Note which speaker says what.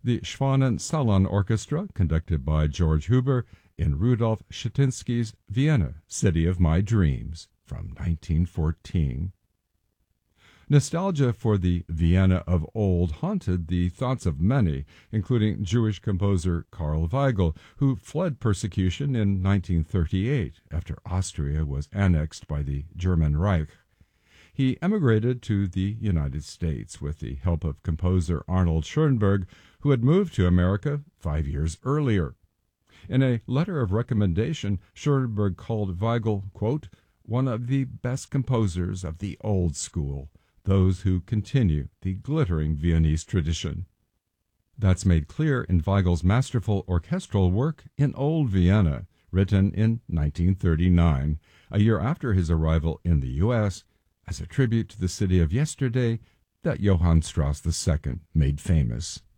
Speaker 1: the Schwanensalon Orchestra, conducted by George Huber, in Rudolf Schutinsky's Vienna, City of My Dreams, from 1914. Nostalgia for the Vienna of old haunted the thoughts of many, including Jewish composer Karl Weigel, who fled persecution in 1938 after Austria was annexed by the German Reich. He emigrated to the United States with the help of composer Arnold Schoenberg, who had moved to America 5 years earlier. In a letter of recommendation, Schoenberg called Weigel, quote, one of the best composers of the old school, those who continue the glittering Viennese tradition. That's made clear in Weigel's masterful orchestral work in Old Vienna, written in 1939, a year after his arrival in the U.S., as a tribute to the city of yesterday that Johann Strauss II made famous.